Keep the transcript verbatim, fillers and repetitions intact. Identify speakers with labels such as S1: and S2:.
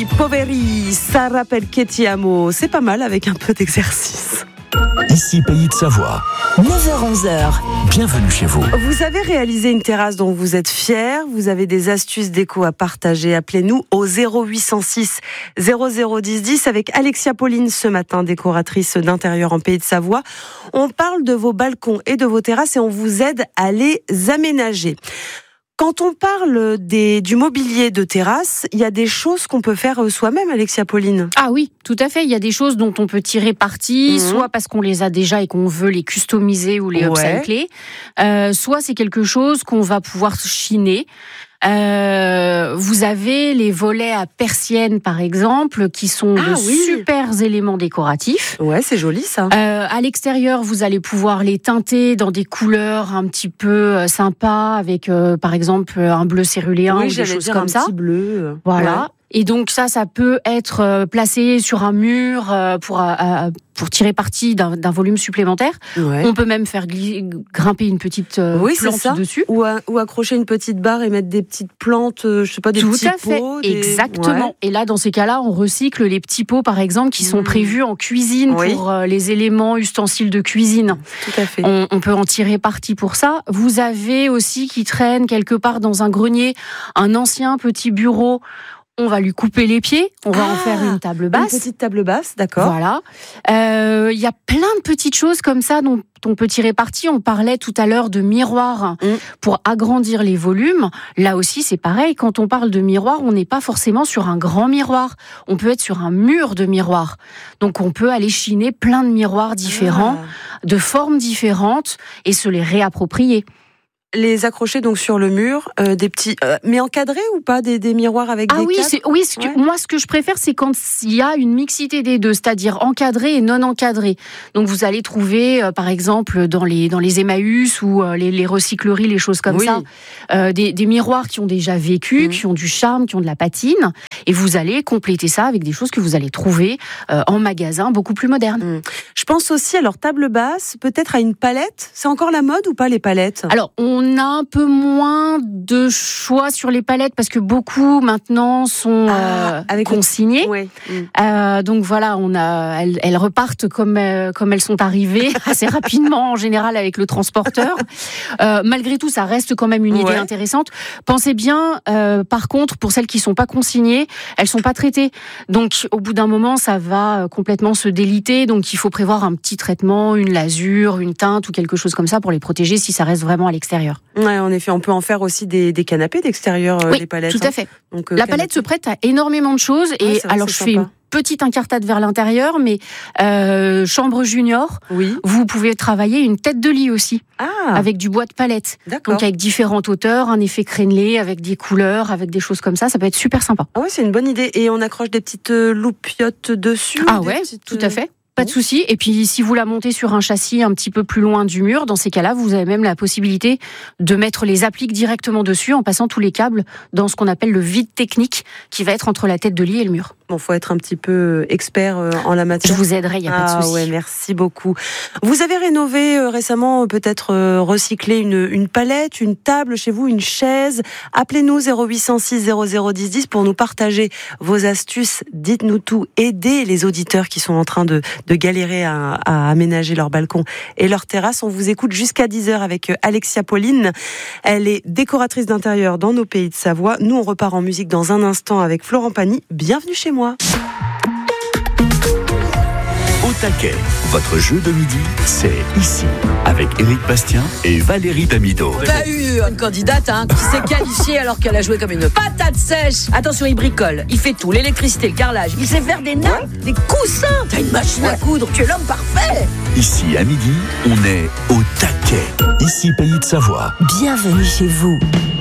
S1: I poveri, ça rappelle che ti amo. C'est pas mal avec un peu d'exercice.
S2: Ici Pays de Savoie.
S3: neuf heures onze.
S2: Bienvenue chez vous.
S1: Vous avez réalisé une terrasse dont vous êtes fiers. Vous avez des astuces déco à partager. Appelez-nous au zéro huit cent six zéro zéro dix dix avec Alexia Pauline ce matin, décoratrice d'intérieur en Pays de Savoie. On parle de vos balcons et de vos terrasses et on vous aide à les aménager. Quand on parle des, du mobilier de terrasse, il y a des choses qu'on peut faire soi-même, Alexia Pauline.
S4: Ah oui, tout à fait. Il y a des choses dont on peut tirer parti, mmh. soit parce qu'on les a déjà et qu'on veut les customiser ou les
S1: ouais.
S4: upcycler, euh, soit c'est quelque chose qu'on va pouvoir chiner. Euh, vous avez les volets à persiennes, par exemple, qui sont
S1: ah,
S4: de
S1: oui.
S4: super éléments décoratifs.
S1: Ouais, c'est joli ça.
S4: Euh, à l'extérieur, vous allez pouvoir les teinter dans des couleurs un petit peu euh, sympas, avec euh, par exemple un bleu céruléen
S1: oui,
S4: ou des choses
S1: dire
S4: comme
S1: un
S4: ça.
S1: Petit bleu.
S4: Voilà.
S1: Ouais.
S4: Et donc ça, ça peut être placé sur un mur pour euh, pour tirer parti d'un, d'un volume supplémentaire.
S1: Ouais.
S4: On peut même faire gli- grimper une petite euh,
S1: oui,
S4: plante
S1: c'est ça.
S4: dessus.
S1: Ou, à, ou accrocher une petite barre et mettre des petites plantes, euh, je sais pas, des
S4: Tout
S1: petits
S4: à fait.
S1: pots. Des...
S4: Exactement.
S1: Ouais.
S4: Et là, dans ces cas-là, on recycle les petits pots, par exemple, qui sont
S1: mmh.
S4: prévus en cuisine
S1: oui.
S4: pour euh, les éléments ustensiles de cuisine.
S1: Tout à fait.
S4: On, on peut en tirer parti pour ça. Vous avez aussi qui traîne quelque part dans un grenier un ancien petit bureau. On va lui couper les pieds, on va
S1: ah,
S4: en faire une table basse.
S1: Une petite table basse, d'accord.
S4: Voilà. Il euh, y a plein de petites choses comme ça dont on peut tirer parti. On parlait tout à l'heure de miroirs mmh. pour agrandir les volumes. Là aussi, c'est pareil. Quand on parle de miroir, on n'est pas forcément sur un grand miroir. On peut être sur un mur de miroir. Donc, on peut aller chiner plein de miroirs différents, ah. de formes différentes, et se les réapproprier.
S1: Les accrocher donc sur le mur, euh, des petits, euh, mais encadrés ou pas, des, des miroirs avec
S4: ah
S1: des
S4: oui,
S1: cadres.
S4: c'est, oui, ce que, ouais. moi ce que je préfère, c'est quand il y a une mixité des deux, c'est-à-dire encadré et non encadré. Donc vous allez trouver, euh, par exemple, dans les dans les Emmaüs ou euh, les, les recycleries, les choses comme oui. ça, euh, des, des miroirs qui ont déjà vécu, mmh. qui ont du charme, qui ont de la patine, et vous allez compléter ça avec des choses que vous allez trouver euh, en magasin beaucoup plus modernes.
S1: Mmh. Je pense aussi, alors table basse, peut-être à une palette. C'est encore la mode ou pas les palettes ?
S4: Alors on On a un peu moins de choix sur les palettes parce que beaucoup maintenant sont ah, euh, avec consignées.
S1: Oui.
S4: Euh, donc voilà, on a, elles, elles repartent comme euh, comme elles sont arrivées assez rapidement en général avec le transporteur. Euh, malgré tout, ça reste quand même une idée ouais. intéressante. Pensez bien, euh, par contre, pour celles qui sont pas consignées, elles sont pas traitées. Donc au bout d'un moment, ça va complètement se déliter. Donc il faut prévoir un petit traitement, une lasure, une teinte ou quelque chose comme ça pour les protéger si ça reste vraiment à l'extérieur.
S1: Ouais, en effet, on peut en faire aussi des, des canapés d'extérieur, euh,
S4: oui,
S1: les palettes.
S4: Tout à fait.
S1: Hein. Donc, euh,
S4: la
S1: canapé.
S4: palette se prête à énormément de choses.
S1: Ouais,
S4: et
S1: vrai,
S4: alors, je
S1: sympa.
S4: fais une petite incartade vers l'intérieur, mais euh, chambre junior,
S1: oui.
S4: vous pouvez travailler une tête de lit aussi,
S1: ah.
S4: avec du bois de palette.
S1: D'accord.
S4: Donc avec différentes hauteurs, un effet crénelé, avec des couleurs, avec des choses comme ça, ça peut être super sympa.
S1: Ah ouais, c'est une bonne idée. Et on accroche des petites euh, loupiottes dessus.
S4: Ah ouais,
S1: petites...
S4: tout à fait. Pas de souci. Et puis, si vous la montez sur un châssis un petit peu plus loin du mur, dans ces cas-là, vous avez même la possibilité de mettre les appliques directement dessus en passant tous les câbles dans ce qu'on appelle le vide technique qui va être entre la tête de lit et le mur.
S1: Bon, faut être un petit peu expert en la matière.
S4: Je vous aiderai, il n'y a
S1: ah,
S4: pas de souci.
S1: Ouais, merci beaucoup. Vous avez rénové euh, récemment, peut-être euh, recyclé une, une palette, une table chez vous, une chaise. Appelez-nous zéro huit cent six zéro zéro dix dix pour nous partager vos astuces. Dites-nous tout. Aidez les auditeurs qui sont en train de de galérer à, à aménager leur balcon et leur terrasse. On vous écoute jusqu'à dix heures avec Alexia Pauline. Elle est décoratrice d'intérieur dans nos Pays de Savoie. Nous, on repart en musique dans un instant avec Florent Pagny. Bienvenue chez moi.
S2: Au taquet, votre jeu de midi, c'est ici, avec Éric Bastien et Valérie Damido.
S3: T'as eu une candidate hein, qui s'est qualifiée alors qu'elle a joué comme une patate sèche. Attention, il bricole, il fait tout, l'électricité, le carrelage, il sait faire des nappes, des coussins. T'as une machine à coudre, tu es l'homme parfait.
S2: Ici, à midi, on est au taquet. Ici, Pays de Savoie.
S3: Bienvenue chez vous.